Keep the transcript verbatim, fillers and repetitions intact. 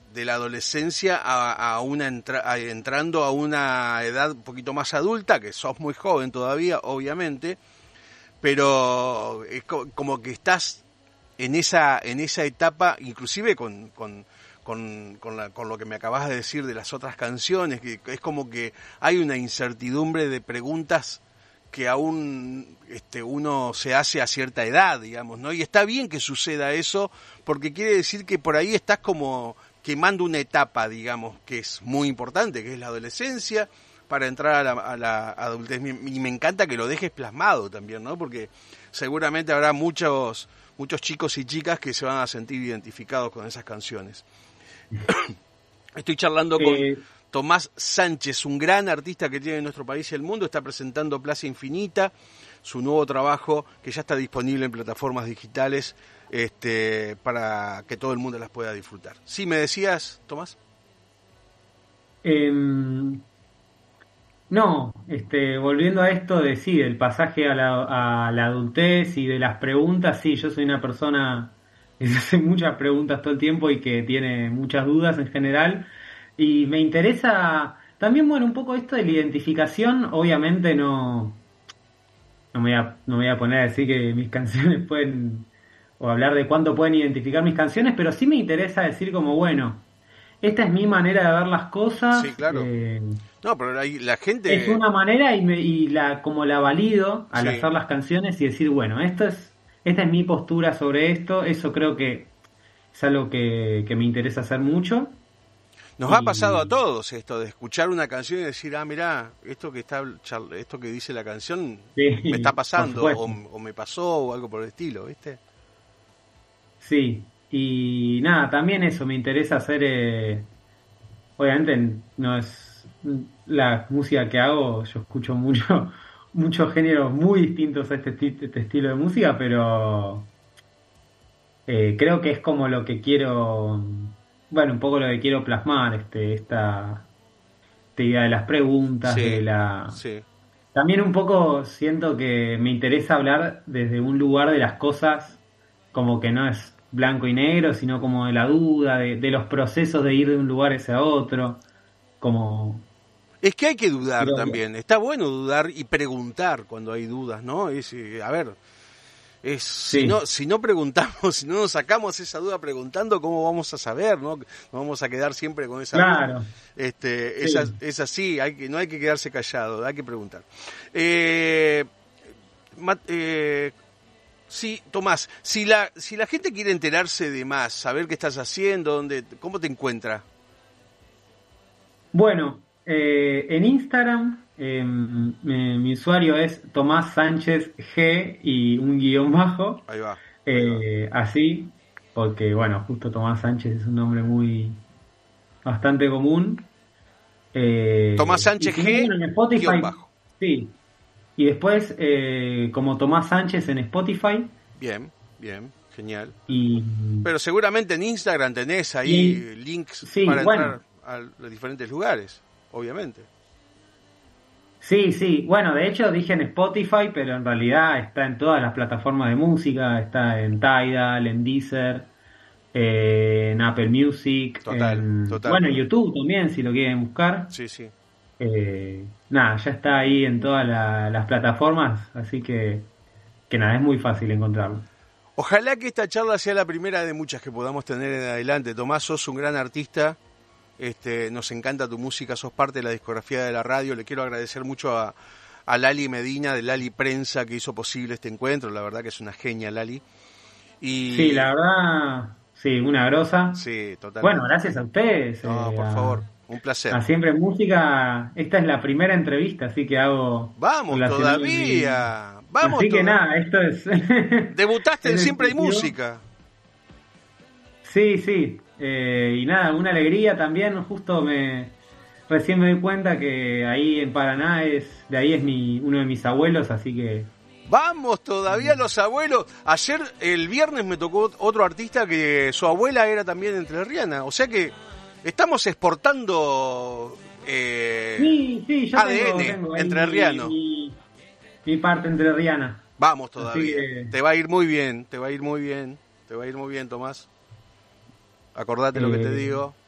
de la adolescencia a, a una entra, a, entrando a una edad un poquito más adulta, que sos muy joven todavía, obviamente, pero es co- como que estás en esa en esa etapa, inclusive con con con, con, la, con lo que me acabas de decir de las otras canciones, que es como que hay una incertidumbre de preguntas que aún este, uno se hace a cierta edad, digamos, ¿no? Y está bien que suceda eso, porque quiere decir que por ahí estás como quemando una etapa, digamos, que es muy importante, que es la adolescencia, para entrar a la, a la adultez. Y me encanta que lo dejes plasmado también, ¿no? Porque seguramente habrá muchos, muchos chicos y chicas que se van a sentir identificados con esas canciones. Estoy charlando con Eh, Tomás Sánchez, un gran artista que tiene nuestro país y el mundo. Está presentando Plaza Infinita, su nuevo trabajo que ya está disponible en plataformas digitales, este, para que todo el mundo las pueda disfrutar. ¿Sí me decías, Tomás? em, no, este, volviendo a esto de sí, del pasaje a la, a la adultez y de las preguntas, sí, yo soy una persona que se hace muchas preguntas todo el tiempo y que tiene muchas dudas en general. Y me interesa también, bueno, un poco esto de la identificación. Obviamente no, no me voy a, no me voy a poner a decir que mis canciones pueden, o hablar de cuánto pueden identificar mis canciones, pero sí me interesa decir como, bueno, esta es mi manera de ver las Sí, cosas. claro. eh, No, pero ahí la es gente... una manera y, me, y la como la valido al Sí. hacer las canciones y decir, bueno, esto es, esta es mi postura sobre esto. Eso creo que es algo que, que me interesa hacer mucho. Nos ha pasado a Y todos esto de escuchar una canción y decir, ah, mirá, esto que está char- esto que dice la canción me está sí, por pasando o, supuesto. o me pasó o algo por el estilo, ¿viste? Sí. Y nada, también eso, me interesa hacer, eh, obviamente no es la música que hago, yo escucho mucho, muchos géneros muy distintos a este, esti- este estilo de música, pero Eh, creo que es como lo que quiero, bueno, un poco lo que quiero plasmar, este, esta, esta idea de las preguntas, de Sí, la... sí. También un poco siento que me interesa hablar desde un lugar de las cosas como que no es blanco y negro, sino como de la duda, de, de los procesos de ir de un lugar hacia otro, como... Es que hay que dudar Creo que... también. Está bueno dudar y preguntar cuando hay dudas, ¿no? Es, eh, a ver, es si Sí, no si no preguntamos, si no nos sacamos esa duda preguntando, ¿cómo vamos a saber, no? No vamos a quedar siempre con esa duda. claro, Este, es, as- sí. es así, hay que, no hay que quedarse callado, hay que preguntar. Eh, Ma- eh, sí, Tomás, si la si la gente quiere enterarse de más, saber qué estás haciendo, dónde, cómo te encuentra. Bueno, eh, en Instagram eh, mi, mi usuario es Tomás Sánchez G y un guión bajo, Ahí va, ahí va. eh, así, porque bueno, justo Tomás Sánchez es un nombre muy bastante común. Tomás Eh, y Sánchez si no, G, bueno, en guión Spotify, bajo. sí. Y después eh, como Tomás Sánchez en Spotify Bien, bien, genial. y, Pero seguramente en Instagram tenés ahí y links sí, para entrar bueno. a los diferentes lugares, obviamente. Sí, sí, bueno, de hecho dije en Spotify, pero en realidad está en todas las plataformas de música, está en Tidal, en Deezer, eh, en Apple Music, Total, en, total. bueno, en YouTube también, si lo quieren buscar. Sí, sí. Eh, nada, ya está ahí en todas la- las plataformas, así que, que nada, es muy fácil encontrarlo. Ojalá que esta charla sea la primera de muchas que podamos tener en adelante. Tomás, sos un gran artista. Este, nos encanta tu música, sos parte de la discografía de la radio. Le quiero agradecer mucho a, a Lali Medina de Lali Prensa que hizo posible este encuentro. La verdad que es una genia, Lali. Sí, Y la verdad, sí, una grosa. sí, Bueno, totalmente. gracias a ustedes, No, eh, por a, favor, un placer. a Siempre Música. Esta es la primera entrevista, así que hago Vamos relacionándome. todavía, vamos Así que todavía. nada, esto es, Debutaste es en Siempre hay exclusivo. música. Sí, sí. Eh, y nada, una alegría también. Justo me recién me doy cuenta que ahí en Paraná es, de ahí es mi, uno de mis abuelos, así que Vamos todavía los abuelos. Ayer, el viernes, me tocó otro artista que su abuela era también entrerriana. O sea que estamos exportando eh, sí, sí, yo tengo, A D N tengo ahí mi, entrerriano. mi, mi parte entrerriana. Vamos Así todavía. que Te va a ir muy bien, te va a ir muy bien, te va a ir muy bien, Tomás. Acordate lo que te eh, digo.